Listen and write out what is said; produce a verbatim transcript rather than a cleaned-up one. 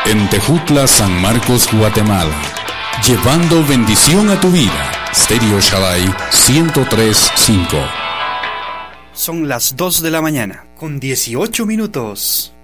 En Tejutla, San Marcos, Guatemala. Llevando bendición a tu vida. Stereo Shaddai ciento tres punto cinco. Son las dos de la mañana, con dieciocho minutos.